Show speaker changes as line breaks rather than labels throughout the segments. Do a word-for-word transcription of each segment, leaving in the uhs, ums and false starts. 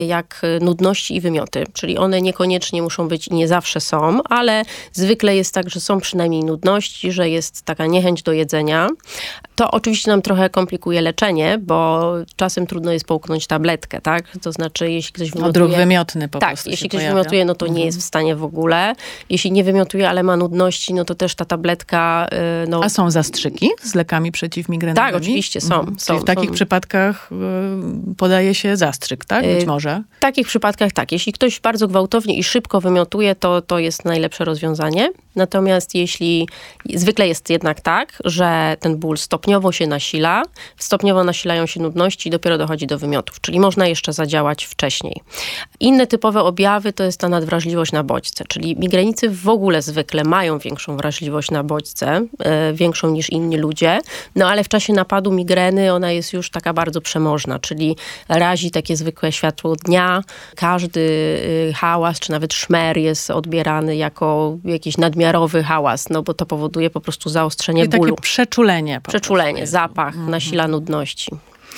jak nudności i wymioty, czyli one niekoniecznie muszą być i nie zawsze są, ale zwykle jest tak, że są przynajmniej nudności, że jest taka niechęć do jedzenia. To oczywiście nam trochę komplikuje leczenie, bo czasem trudno jest połknąć tabletkę, tak? To znaczy, jeśli ktoś wymiotuje...
Odruch wymiotny po
tak,
prostu
jeśli
się
ktoś
pojawia.
wymiotuje, no to
mhm.
nie jest w stanie w ogóle. Jeśli nie wymiotuje, ale ma nudności, no to też ta tabletka... No...
A są zastrzyki z lekami przeciwmigrenowymi?
Tak, oczywiście są.
Mhm.
są
Czyli w takich
są.
przypadkach y, podaje się zastrzyk, tak? Być może?
W takich przypadkach tak. Jeśli ktoś bardzo gwałtownie i szybko wymiotuje, to to jest najlepsze rozwiązanie. Natomiast jeśli zwykle jest jednak tak, że ten ból stopniowo się nasila, stopniowo nasilają się nudności i dopiero dochodzi do wymiotów, czyli można jeszcze zadziałać wcześniej. Inne typowe objawy to jest ta nadwrażliwość na bodźce, czyli migrenicy w ogóle zwykle mają większą wrażliwość na bodźce, yy, większą niż inni ludzie, no ale w czasie napadu migreny ona jest już taka bardzo przemożna, czyli razi takie zwykłe światło dnia, każdy yy, hałas, czy nawet szmer jest odbierany jako jakiś nadmiarowy hałas, no bo to powoduje po prostu zaostrzenie
Czyli
bólu.
takie przeczulenie.
Przeczulenie,
jest.
zapach,
Mhm.
nasila nudności.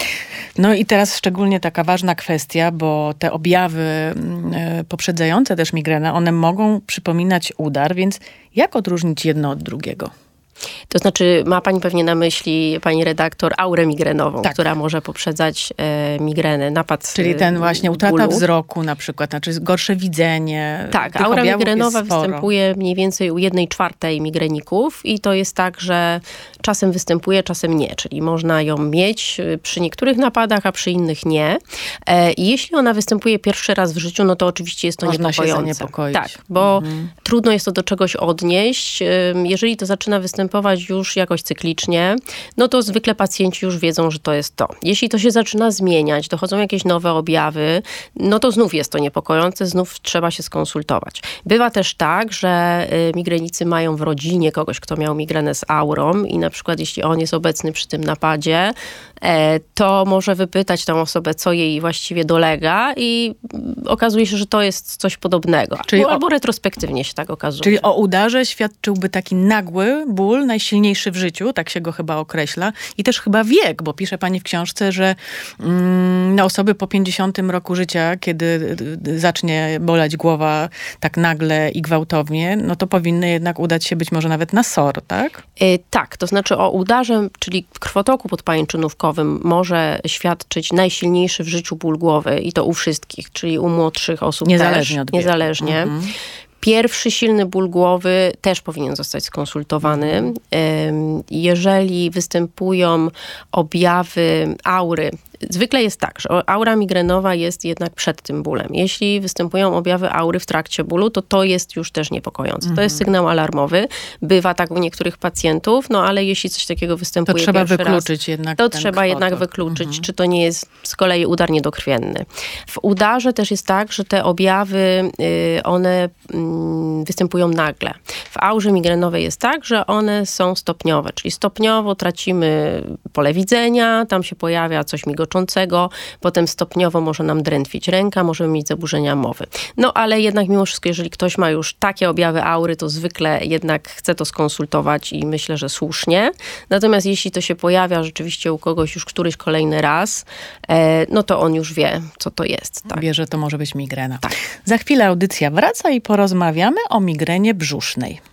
No i teraz szczególnie taka ważna kwestia, bo te objawy y, poprzedzające też migrenę, one mogą przypominać udar, więc jak odróżnić jedno od drugiego?
To znaczy, ma pani pewnie na myśli, pani redaktor, aurę migrenową,
tak.
która może poprzedzać e, migrenę, napad
Czyli ten właśnie utrata
bólu.
wzroku na przykład, znaczy gorsze widzenie.
Tak,
Tych
aura
objawów
migrenowa
jest sporo.
występuje mniej więcej u jednej czwartej migreników i to jest tak, że czasem występuje, czasem nie, czyli można ją mieć przy niektórych napadach, a przy innych nie. E, I jeśli ona występuje pierwszy raz w życiu, no to oczywiście jest to
Można
niepokojące.
się zaniepokoić.
Tak, bo
mhm.
trudno jest to do czegoś odnieść. Jeżeli to zaczyna występować już jakoś cyklicznie, no to zwykle pacjenci już wiedzą, że to jest to. Jeśli to się zaczyna zmieniać, dochodzą jakieś nowe objawy, no to znów jest to niepokojące, znów trzeba się skonsultować. Bywa też tak, że migrenicy mają w rodzinie kogoś, kto miał migrenę z aurą i na przykład jeśli on jest obecny przy tym napadzie, to może wypytać tę osobę, co jej właściwie dolega i okazuje się, że to jest coś podobnego. Czyli albo o, retrospektywnie się tak okazuje.
Czyli o udarze świadczyłby taki nagły ból, najsilniejszy w życiu, tak się go chyba określa. I też chyba wiek, bo pisze pani w książce, że mm, na osoby po pięćdziesiątym roku życia, kiedy zacznie boleć głowa tak nagle i gwałtownie, no to powinny jednak udać się być może nawet na S O R, tak?
Yy, tak, to znaczy o udarze, czyli krwotoku podpajęczynówkowym może świadczyć najsilniejszy w życiu ból głowy i to u wszystkich, czyli u młodszych osób
niezależnie
też.
Od wieku.
Niezależnie.
Mhm.
Pierwszy silny ból głowy też powinien zostać skonsultowany. Jeżeli występują objawy aury, zwykle jest tak, że aura migrenowa jest jednak przed tym bólem. Jeśli występują objawy aury w trakcie bólu, to to jest już też niepokojące.
Mhm.
To jest sygnał alarmowy. Bywa tak u niektórych pacjentów, no ale jeśli coś takiego występuje
to trzeba
pierwszy
wykluczyć
raz,
jednak
to
ten
trzeba
kwotok.
jednak wykluczyć,
Mhm.
czy to nie jest z kolei udar niedokrwienny. W udarze też jest tak, że te objawy, one występują nagle. W aurze migrenowej jest tak, że one są stopniowe, czyli stopniowo tracimy pole widzenia, tam się pojawia coś migoczącego, potem stopniowo może nam drętwić ręka, możemy mieć zaburzenia mowy. No ale jednak mimo wszystko, jeżeli ktoś ma już takie objawy aury, to zwykle jednak chce to skonsultować i myślę, że słusznie. Natomiast jeśli to się pojawia rzeczywiście u kogoś już któryś kolejny raz, no to on już wie, co to jest. Tak.
Wie, że to może być migrena.
Tak.
Za chwilę audycja wraca i porozmawiamy o migrenie brzusznej.